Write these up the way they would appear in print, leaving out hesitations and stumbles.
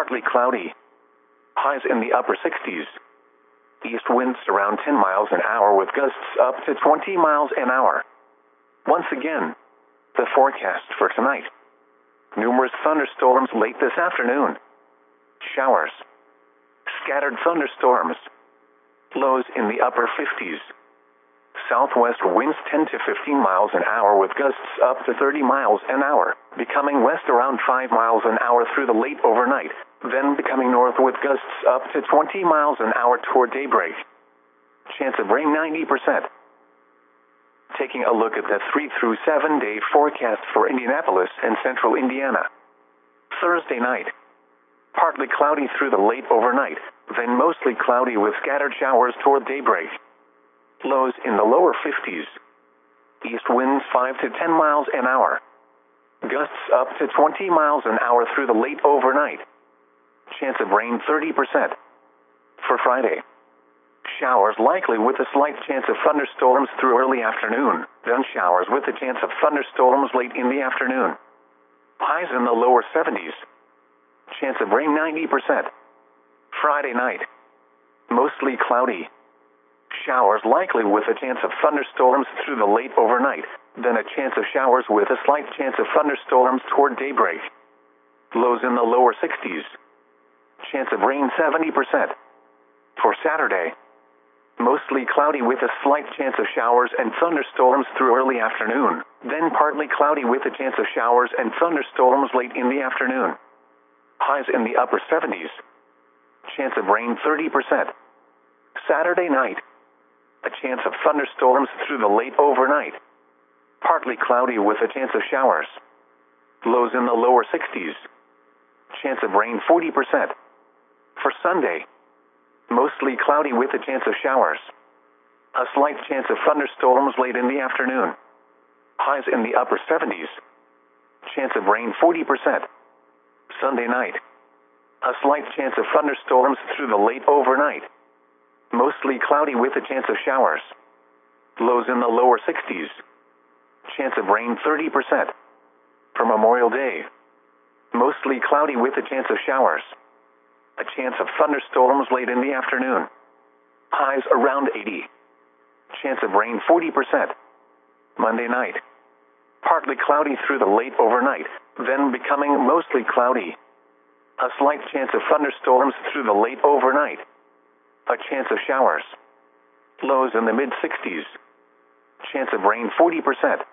partly cloudy. Highs in the upper 60s. East winds around 10 miles an hour with gusts up to 20 miles an hour. Once again, the forecast for tonight. Numerous thunderstorms late this afternoon. Showers. Scattered thunderstorms. Lows in the upper 50s. Southwest winds 10 to 15 miles an hour with gusts up to 30 miles an hour, becoming west around 5 miles an hour through the late overnight, then becoming north with gusts up to 20 miles an hour toward daybreak. Chance of rain 90%. Taking a look at the 3 through 7 day forecast for Indianapolis and central Indiana. Thursday night. Partly cloudy through the late overnight, then mostly cloudy with scattered showers toward daybreak. Lows in the lower 50s. East winds 5 to 10 miles an hour. Gusts up to 20 miles an hour through the late overnight. Chance of rain 30%. For Friday. Showers likely with a slight chance of thunderstorms through early afternoon, then showers with a chance of thunderstorms late in the afternoon. Highs in the lower 70s. Chance of rain 90%. Friday night. Mostly cloudy. Showers likely with a chance of thunderstorms through the late overnight, then a chance of showers with a slight chance of thunderstorms toward daybreak. Lows in the lower 60s. Chance of rain 70%. For Saturday. Mostly cloudy with a slight chance of showers and thunderstorms through early afternoon, then partly cloudy with a chance of showers and thunderstorms late in the afternoon. Highs in the upper 70s. Chance of rain 30%. Saturday night. A chance of thunderstorms through the late overnight. Partly cloudy with a chance of showers. Lows in the lower 60s. Chance of rain 40%. For Sunday. Mostly cloudy with a chance of showers. A slight chance of thunderstorms late in the afternoon. Highs in the upper 70s. Chance of rain 40%. Sunday night. A slight chance of thunderstorms through the late overnight. Mostly cloudy with a chance of showers. Lows in the lower 60s. Chance of rain 30%. For Memorial Day. Mostly cloudy with a chance of showers. A chance of thunderstorms late in the afternoon. Highs around 80. Chance of rain 40%. Monday night. Partly cloudy through the late overnight, then becoming mostly cloudy. A slight chance of thunderstorms through the late overnight. A chance of showers. Lows in the mid-60s. Chance of rain 40%.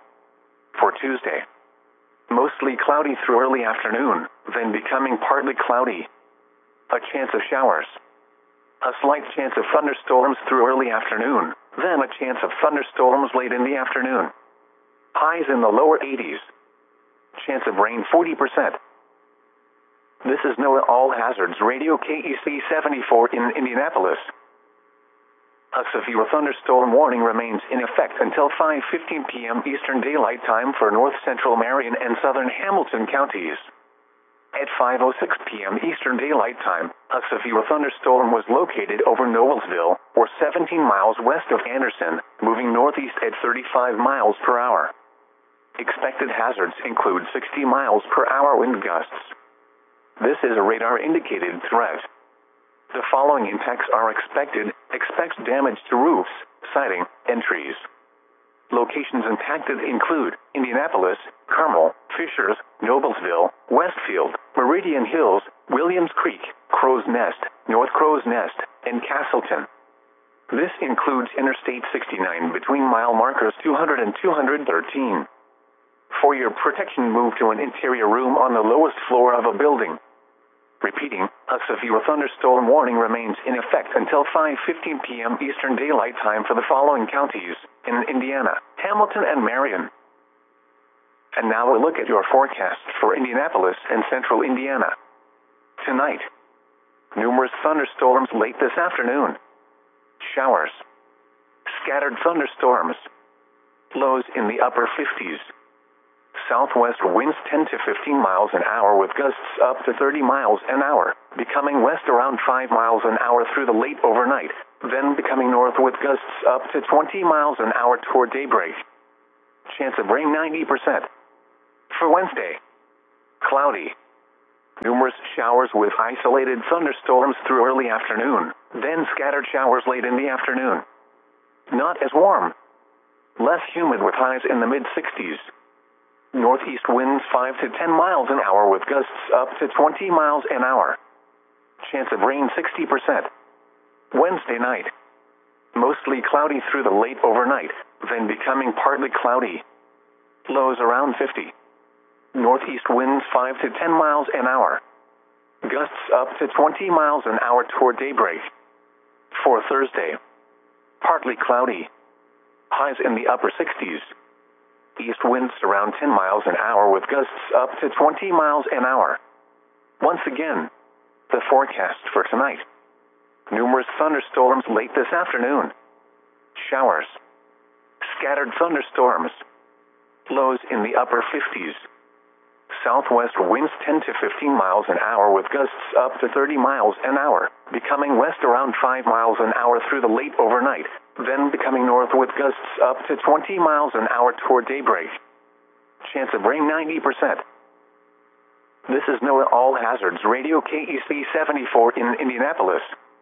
For Tuesday. Mostly cloudy through early afternoon, then becoming partly cloudy. A chance of showers. A slight chance of thunderstorms through early afternoon, then a chance of thunderstorms late in the afternoon. Highs in the lower 80s. Chance of rain 40%. This is NOAA All Hazards Radio KEC 74 in Indianapolis. A severe thunderstorm warning remains in effect until 5:15 p.m. Eastern Daylight Time for north central Marion and southern Hamilton counties. At 5:06 p.m. Eastern Daylight Time, a severe thunderstorm was located over Noblesville, or 17 miles west of Anderson, moving northeast at 35 miles per hour. Expected hazards include 60 miles per hour wind gusts. This is a radar-indicated threat. The following impacts are expected. Expect damage to roofs, siding, and trees. Locations impacted include Indianapolis, Carmel, Fishers, Noblesville, Westfield, Meridian Hills, Williams Creek, Crow's Nest, North Crow's Nest, and Castleton. This includes Interstate 69 between mile markers 200 and 213. For your protection, move to an interior room on the lowest floor of a building. Repeating, a severe thunderstorm warning remains in effect until 5:15 p.m. Eastern Daylight Time for the following counties in Indiana, Hamilton, and Marion. And now a look at your forecast for Indianapolis and central Indiana. Tonight, numerous thunderstorms late this afternoon. Showers. Scattered thunderstorms. Lows in the upper 50s. Southwest winds 10 to 15 miles an hour with gusts up to 30 miles an hour, becoming west around 5 miles an hour through the late overnight, then becoming north with gusts up to 20 miles an hour toward daybreak. Chance of rain 90%. For Wednesday, cloudy. Numerous showers with isolated thunderstorms through early afternoon, then scattered showers late in the afternoon. Not as warm. Less humid with highs in the mid-60s. Northeast winds 5 to 10 miles an hour with gusts up to 20 miles an hour. Chance of rain 60%. Wednesday night. Mostly cloudy through the late overnight, then becoming partly cloudy. Lows around 50. Northeast winds 5 to 10 miles an hour. Gusts up to 20 miles an hour toward daybreak. For Thursday. Partly cloudy. Highs in the upper 60s. East winds around 10 miles an hour with gusts up to 20 miles an hour. Once again, the forecast for tonight. Numerous thunderstorms late this afternoon. Showers. Scattered thunderstorms. Lows in the upper 50s. Southwest winds 10 to 15 miles an hour with gusts up to 30 miles an hour, becoming west around 5 miles an hour through the late overnight, then becoming north with gusts up to 20 miles an hour toward daybreak. Chance of rain 90%. This is NOAA All Hazards Radio KEC 74 in Indianapolis.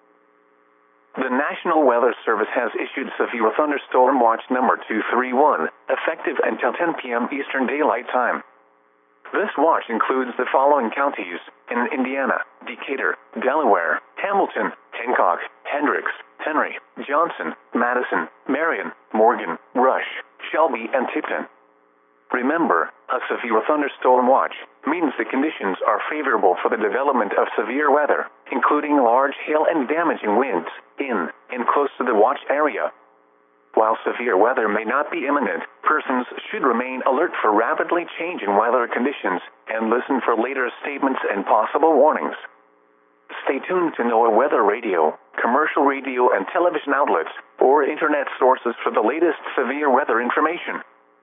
The National Weather Service has issued severe thunderstorm watch number 231, effective until 10 p.m. Eastern Daylight Time. This watch includes the following counties in Indiana: Decatur, Delaware, Hamilton, Hancock, Hendricks, Henry, Johnson, Madison, Marion, Morgan, Rush, Shelby, and Tipton. Remember, a severe thunderstorm watch means the conditions are favorable for the development of severe weather, including large hail and damaging winds, in and close to the watch area. While severe weather may not be imminent, persons should remain alert for rapidly changing weather conditions and listen for later statements and possible warnings. Stay tuned to NOAA Weather Radio, commercial radio and television outlets, or internet sources for the latest severe weather information.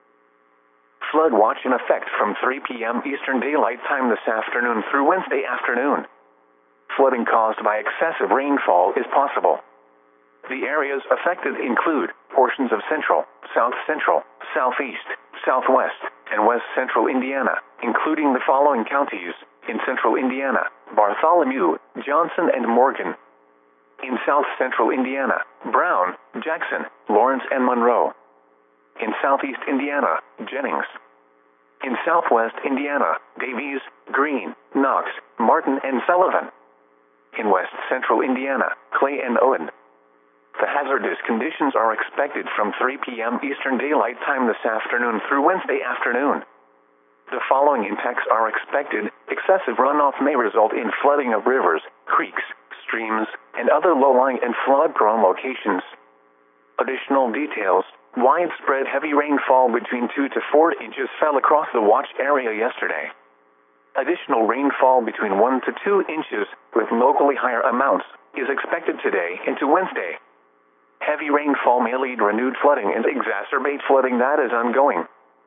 Flood watch in effect from 3 p.m. Eastern Daylight Time this afternoon through Wednesday afternoon. Flooding caused by excessive rainfall is possible. The areas affected include portions of central, south central, southeast, southwest, and west central Indiana, including the following counties in central Indiana: Bartholomew, Johnson, and Morgan. In south central Indiana: Brown, Jackson, Lawrence, and Monroe. In southeast Indiana: Jennings. In southwest Indiana: Davies, Greene, Knox, Martin, and Sullivan. In west central Indiana: Clay and Owen. The hazardous conditions are expected from 3 p.m. Eastern Daylight Time this afternoon through Wednesday afternoon. The following impacts are expected. Excessive runoff may result in flooding of rivers, creeks, streams, and other low-lying and flood-prone locations. Additional details: widespread heavy rainfall between 2 to 4 inches fell across the watch area yesterday. Additional rainfall between 1 to 2 inches, with locally higher amounts, is expected today into Wednesday. Heavy rainfall may lead renewed flooding and exacerbate flooding that is ongoing.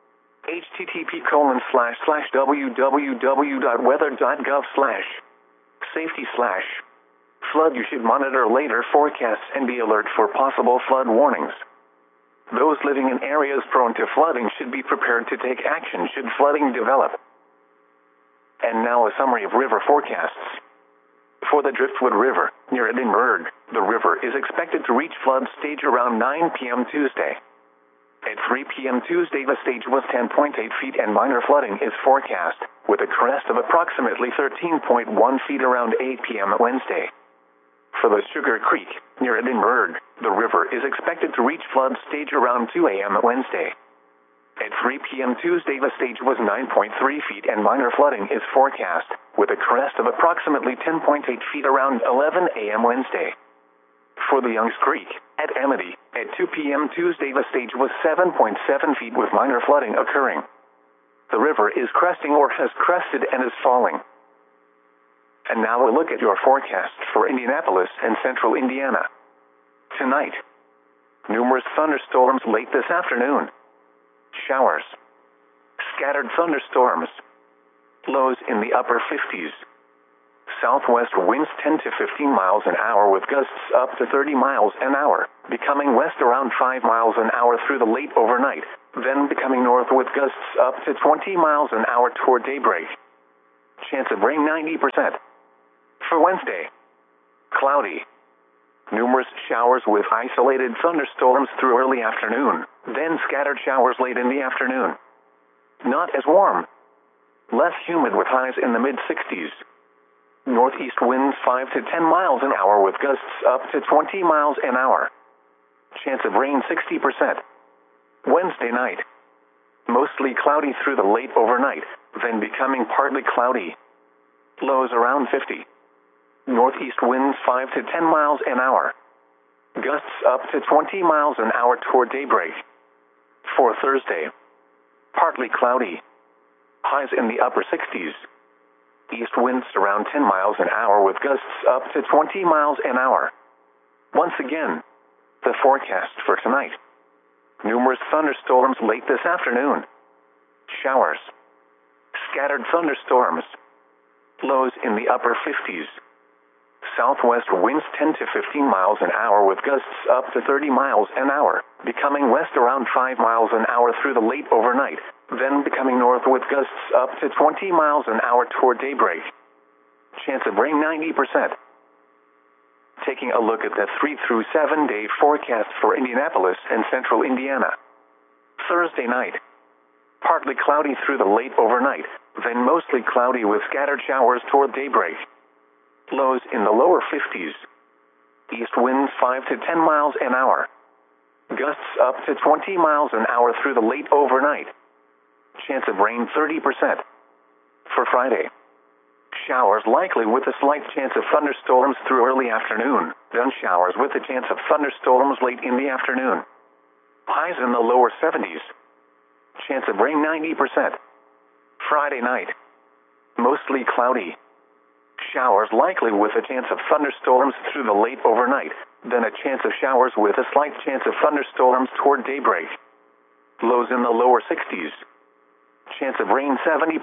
http://www.weather.gov/safety/flood. You should monitor later forecasts and be alert for possible flood warnings. Those living in areas prone to flooding should be prepared to take action should flooding develop. And now a summary of river forecasts. For the Driftwood River, near Edinburgh, the river is expected to reach flood stage around 9 p.m. Tuesday. At 3 p.m. Tuesday, the stage was 10.8 feet and minor flooding is forecast, with a crest of approximately 13.1 feet around 8 p.m. Wednesday. For the Sugar Creek, near Edinburgh, the river is expected to reach flood stage around 2 a.m. Wednesday. At 3 p.m. Tuesday, the stage was 9.3 feet and minor flooding is forecast, with a crest of approximately 10.8 feet around 11 a.m. Wednesday. For the Youngs Creek, at Amity, at 2 p.m. Tuesday, the stage was 7.7 feet with minor flooding occurring. The river is cresting or has crested and is falling. And now a look at your forecast for Indianapolis and central Indiana. Tonight, numerous thunderstorms late this afternoon. Showers. Scattered thunderstorms. Lows in the upper 50s. Southwest winds 10 to 15 miles an hour with gusts up to 30 miles an hour, becoming west around 5 miles an hour through the late overnight, then becoming north with gusts up to 20 miles an hour toward daybreak. Chance of rain 90%. For Wednesday, cloudy. Numerous showers with isolated thunderstorms through early afternoon, then scattered showers late in the afternoon. Not as warm. Less humid with highs in the mid-60s. Northeast winds 5 to 10 miles an hour with gusts up to 20 miles an hour. Chance of rain 60%. Wednesday night. Mostly cloudy through the late overnight, then becoming partly cloudy. Lows around 50. Northeast winds 5 to 10 miles an hour. Gusts up to 20 miles an hour toward daybreak. For Thursday, partly cloudy. Highs in the upper 60s. East winds around 10 miles an hour with gusts up to 20 miles an hour. Once again, the forecast for tonight. Numerous thunderstorms late this afternoon. Showers. Scattered thunderstorms. Lows in the upper 50s. Southwest winds 10 to 15 miles an hour with gusts up to 30 miles an hour, becoming west around 5 miles an hour through the late overnight, then becoming north with gusts up to 20 miles an hour toward daybreak. Chance of rain 90%. Taking a look at the 3 through 7 day forecast for Indianapolis and central Indiana. Thursday night. Partly cloudy through the late overnight, then mostly cloudy with scattered showers toward daybreak. Lows in the lower 50s. East winds 5 to 10 miles an hour. Gusts up to 20 miles an hour through the late overnight. Chance of rain 30%. For Friday, showers likely with a slight chance of thunderstorms through early afternoon, then showers with a chance of thunderstorms late in the afternoon. Highs in the lower 70s. Chance of rain 90%. Friday night, mostly cloudy. Showers likely with a chance of thunderstorms through the late overnight, then a chance of showers with a slight chance of thunderstorms toward daybreak. Lows in the lower 60s. Chance of rain 70%.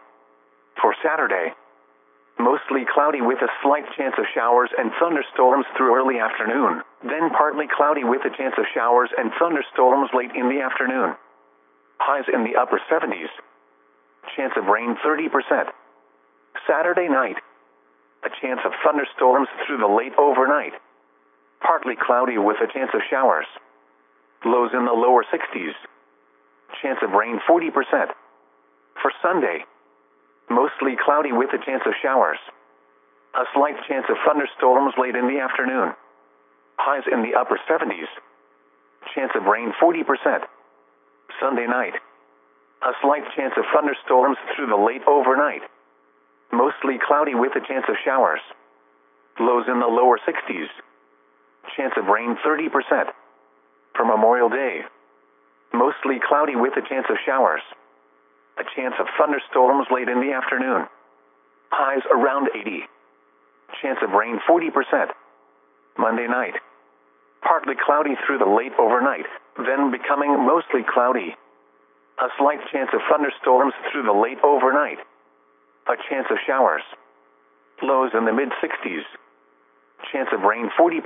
For Saturday, mostly cloudy with a slight chance of showers and thunderstorms through early afternoon, then partly cloudy with a chance of showers and thunderstorms late in the afternoon. Highs in the upper 70s. Chance of rain 30%. Saturday night, a chance of thunderstorms through the late overnight. Partly cloudy with a chance of showers. Lows in the lower 60s. Chance of rain 40%. For Sunday, mostly cloudy with a chance of showers. A slight chance of thunderstorms late in the afternoon. Highs in the upper 70s. Chance of rain 40%. Sunday night, a slight chance of thunderstorms through the late overnight. Mostly cloudy with a chance of showers. Lows in the lower 60s. Chance of rain 30%. For Memorial Day, mostly cloudy with a chance of showers. A chance of thunderstorms late in the afternoon. Highs around 80. Chance of rain 40%. Monday night, partly cloudy through the late overnight, then becoming mostly cloudy. A slight chance of thunderstorms through the late overnight. A chance of showers. Lows in the mid-60s. Chance of rain 40%.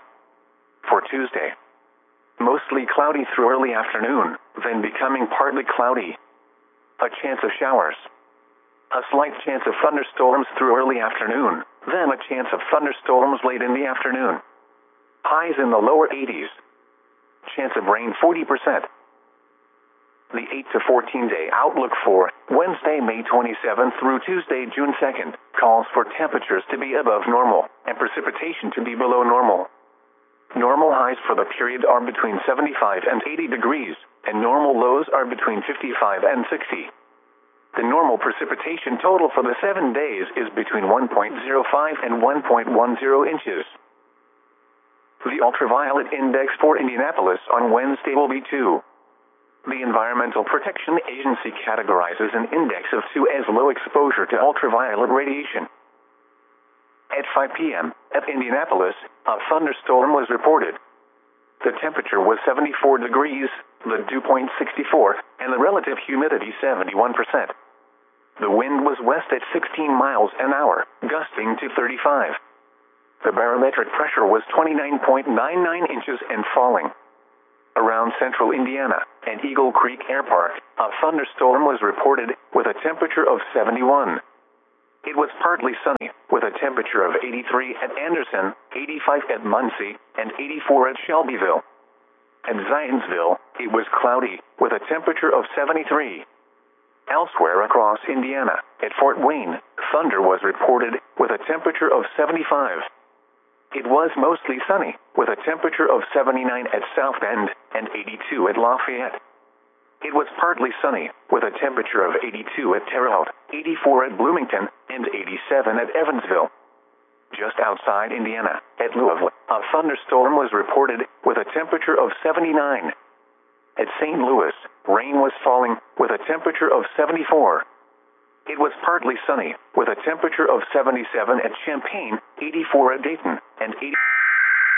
For Tuesday, mostly cloudy through early afternoon, then becoming partly cloudy. A chance of showers. A slight chance of thunderstorms through early afternoon, then a chance of thunderstorms late in the afternoon. Highs in the lower 80s. Chance of rain 40%. The 8 to 14 day outlook for Wednesday, May 27th through Tuesday, June 2nd, calls for temperatures to be above normal and precipitation to be below normal. Normal highs for the period are between 75 and 80 degrees, and normal lows are between 55 and 60. The normal precipitation total for the 7 days is between 1.05 and 1.10 inches. The ultraviolet index for Indianapolis on Wednesday will be 2. The Environmental Protection Agency categorizes an index of 2 as low exposure to ultraviolet radiation. At 5 p.m., at Indianapolis, a thunderstorm was reported. The temperature was 74 degrees, the dew point 64, and the relative humidity 71%. The wind was west at 16 miles an hour, gusting to 35. The barometric pressure was 29.99 inches and falling. Around central Indiana and Eagle Creek Air Park, a thunderstorm was reported with a temperature of 71. It was partly sunny, with a temperature of 83 at Anderson, 85 at Muncie, and 84 at Shelbyville. At Zionsville, it was cloudy, with a temperature of 73. Elsewhere across Indiana, at Fort Wayne, thunder was reported, with a temperature of 75. It was mostly sunny, with a temperature of 79 at South Bend, and 82 at Lafayette. It was partly sunny, with a temperature of 82 at Terre Haute, 84 at Bloomington, and 87 at Evansville. Just outside Indiana, at Louisville, a thunderstorm was reported, with a temperature of 79. At St. Louis, rain was falling, with a temperature of 74. It was partly sunny, with a temperature of 77 at Champaign, 84 at Dayton, and 80